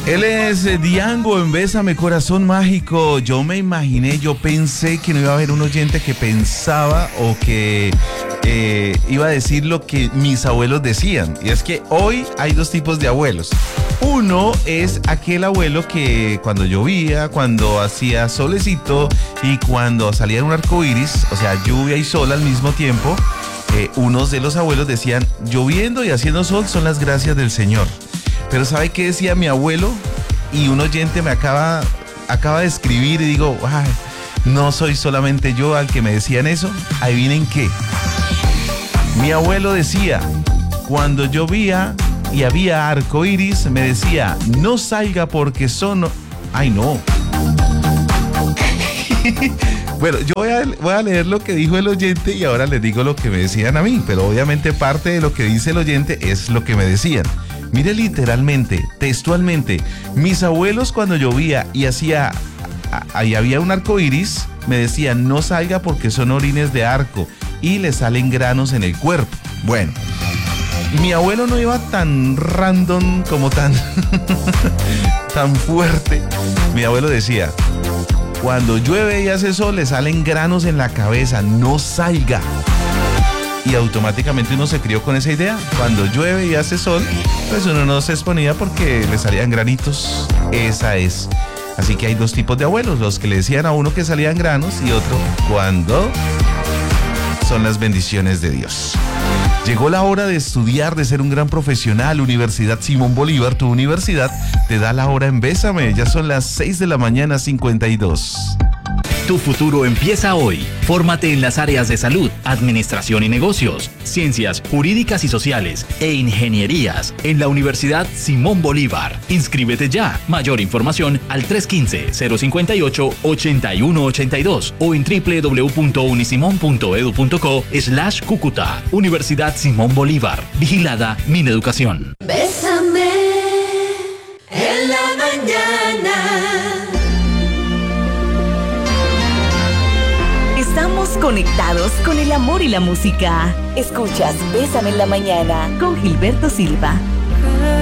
Él es Diango en Bésame Corazón Mágico. Yo pensé que no iba a haber un oyente que pensaba o que iba a decir lo que mis abuelos decían. Y es que hoy hay dos tipos de abuelos. Uno es aquel abuelo que cuando llovía, cuando hacía solecito y cuando salía un arco iris, o sea, lluvia y sol al mismo tiempo, unos de los abuelos decían, lloviendo y haciendo sol son las gracias del Señor. Pero ¿sabe qué decía mi abuelo? Y un oyente me acaba de escribir y digo, ay, no soy solamente yo al que me decían eso. Adivinen qué. Mi abuelo decía, cuando llovía y había arco iris, me decía, no salga porque son... Ay, no. Bueno, yo voy a leer lo que dijo el oyente y ahora les digo lo que me decían a mí, pero obviamente parte de lo que dice el oyente es lo que me decían. Mire, literalmente, textualmente, mis abuelos cuando llovía y había un arco iris, me decían, no salga porque son orines de arco y le salen granos en el cuerpo. Bueno, mi abuelo no iba tan random como tan fuerte. Mi abuelo decía, cuando llueve y hace sol le salen granos en la cabeza, no salga. Y automáticamente uno se crió con esa idea. Cuando llueve y hace sol, pues uno no se exponía porque le salían granitos. Esa es. Así que hay dos tipos de abuelos, los que le decían a uno que salían granos y otro cuando son las bendiciones de Dios. Llegó la hora de estudiar, de ser un gran profesional. Universidad Simón Bolívar, tu universidad, te da la hora en Bésame. Ya son las 6:52 a.m. Tu futuro empieza hoy. Fórmate en las áreas de salud, administración y negocios, ciencias jurídicas y sociales e ingenierías en la Universidad Simón Bolívar. Inscríbete ya. Mayor información al 315-058-8182 o en www.unisimon.edu.co/Cúcuta. Universidad Simón Bolívar. Vigilada Mineducación. Bésame en la mañana. Estamos conectados con el amor y la música. Escuchas Bésame en la mañana con Gilberto Silva.